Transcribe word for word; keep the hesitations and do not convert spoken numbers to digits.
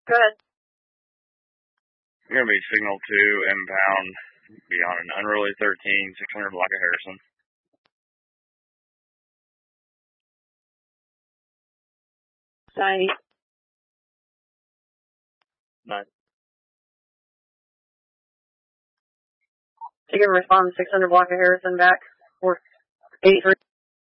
Go ahead. You're going to be signal two, inbound, be on an unruly thirteen, six hundred block of Harrison. ninety. Nine. You can respond to six hundred block of Harrison back. Or eighty-three.